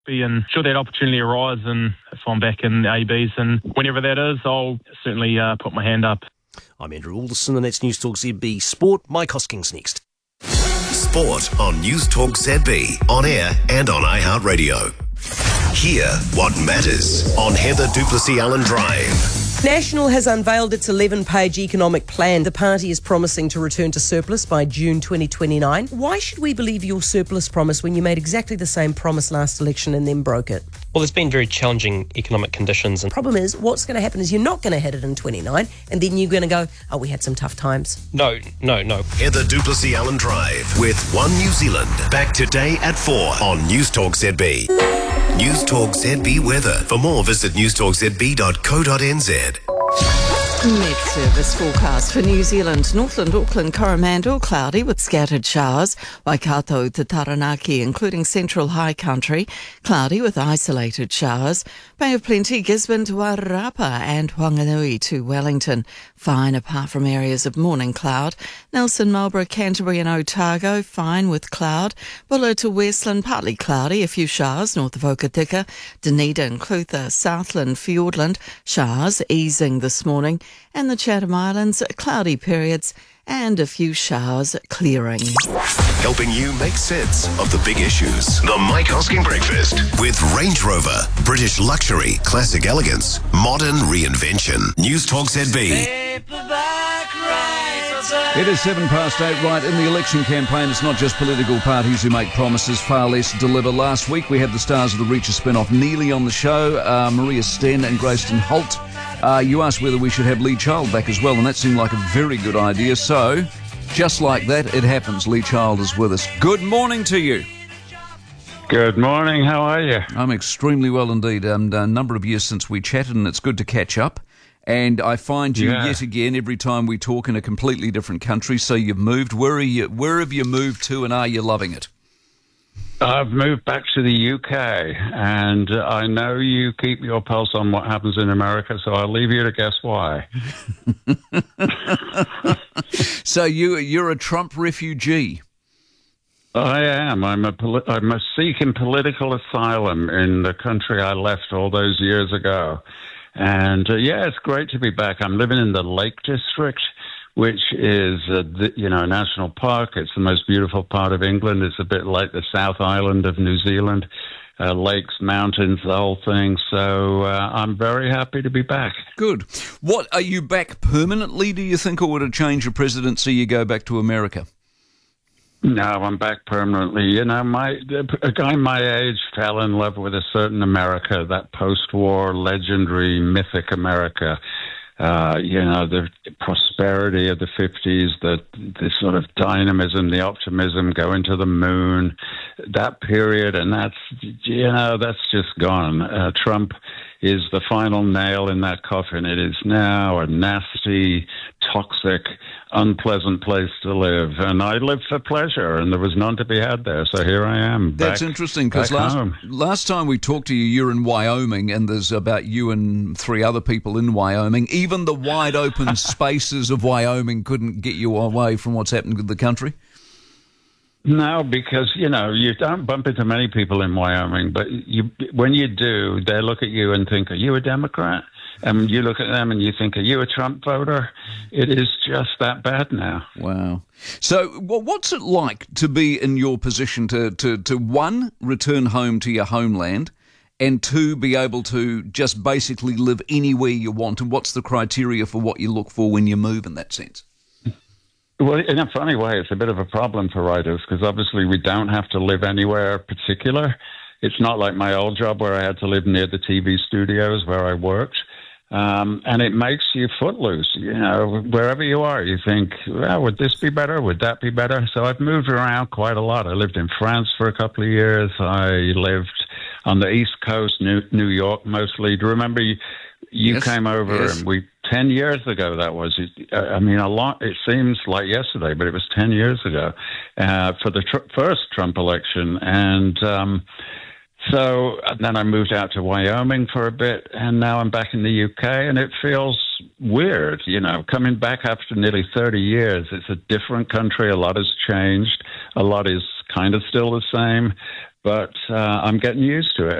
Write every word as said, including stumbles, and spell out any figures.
And should that opportunity arise, and if I'm back in the A Bs, and whenever that is, I'll certainly uh, put my hand up. I'm Andrew Alderson, and that's News Talk Z B Sport. Mike Hoskins next. Sport on News Talk Z B, on air and on iHeartRadio. Hear what matters on Heather Duplessis Allen Drive. National has unveiled its eleven-page economic plan. The party is promising to return to surplus by June twenty twenty-nine. Why should we believe your surplus promise when you made exactly the same promise last election and then broke it? Well, there's been very challenging economic conditions. The problem is, what's going to happen is you're not going to hit it in twenty-nine, and then you're going to go, oh, we had some tough times. No, no, no. Heather Duplessis Allen Drive with One New Zealand. Back today at four on News Talk Z B. News Talk Z B weather. For more, visit news talk z b dot co dot n z. Met Service forecast for New Zealand. Northland, Auckland, Coromandel, cloudy with scattered showers. Waikato to Taranaki, including central high country, cloudy with isolated showers. Bay of Plenty, Gisborne to Wairarapa and Whanganui to Wellington. Fine apart from areas of morning cloud. Nelson, Marlborough, Canterbury and Otago, fine with cloud. Buller to Westland, partly cloudy, a few showers north of Okatika. Dunedin, Clutha, Southland, Fiordland, showers easing this morning. And the Chatham Islands, cloudy periods and a few showers clearing. Helping you make sense of the big issues. The Mike Hosking Breakfast with Range Rover. British luxury, classic elegance, modern reinvention. News Talk Z B. It is seven past eight, right, in the election campaign. It's not just political parties who make promises, far less deliver. Last week we had the stars of the Reacher spin-off Nearly on the show, uh, Maria Sten and Grayston Holt. Uh, you asked whether we should have Lee Child back as well, and that seemed like a very good idea. So, just like that, it happens. Lee Child is with us. Good morning to you. Good morning. How are you? I'm extremely well indeed. Um, a number of years since we chatted, and it's good to catch up. And I find you Yeah. yet again every time we talk in a completely different country. So you've moved. Where are you? Where have you moved to, and are you loving it? I've moved back to the U K, and uh, I know you keep your pulse on what happens in America, so I'll leave you to guess why. So you you're a Trump refugee. I am. I'm a poli- I'm a seeking political asylum in the country I left all those years ago. And uh, yeah, it's great to be back. I'm living in the Lake District, which is, uh, the, you know, a national park. It's the most beautiful part of England. It's a bit like the South Island of New Zealand, uh, lakes, mountains, the whole thing. So uh, I'm very happy to be back. Good. What, are you back permanently, do you think, or would a change of presidency you go back to America? No, I'm back permanently. You know, my a guy my age fell in love with a certain America, that post-war, legendary, mythic America. Uh, you know, the prosperity of the fifties, the, the sort of dynamism, the optimism, going to the moon, that period, and that's, you know, that's just gone. Uh, Trump is the final nail in that coffin. It is now a nasty, toxic, unpleasant place to live. And I live for pleasure, and there was none to be had there. So here I am. That's back, interesting, because last, last time we talked to you, you're in Wyoming, and there's about you and three other people in Wyoming. Even the wide open spaces of Wyoming couldn't get you away from what's happened with the country? No, because, you know, you don't bump into many people in Wyoming, but you, when you do, they look at you and think, are you a Democrat? And you look at them and you think, are you a Trump voter? It is just that bad now. Wow. So well, what's it like to be in your position to, to, to, one, return home to your homeland, and two, be able to just basically live anywhere you want? And what's the criteria for what you look for when you move in that sense? Well, in a funny way, it's a bit of a problem for writers because obviously we don't have to live anywhere particular. It's not like my old job where I had to live near the T V studios where I worked. Um, and it makes you footloose. You know, wherever you are, you think, well, would this be better? Would that be better? So I've moved around quite a lot. I lived in France for a couple of years. I lived on the East Coast, New, New York mostly. Do you remember you, you yes, came over yes. and we, ten years ago that was, I mean, a lot, it seems like yesterday, but it was ten years ago uh, for the tr- first Trump election. And, um, So then I moved out to Wyoming for a bit, and now I'm back in the U K, and it feels weird, you know, coming back after nearly thirty years. It's a different country. A lot has changed. A lot is kind of still the same. but uh, I'm getting used to it.